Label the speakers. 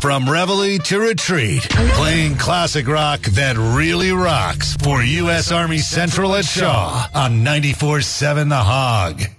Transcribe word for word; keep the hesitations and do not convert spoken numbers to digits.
Speaker 1: From Reveille to Retreat, playing classic rock that really rocks for U S Army Central at Shaw on ninety-four seven The Hog.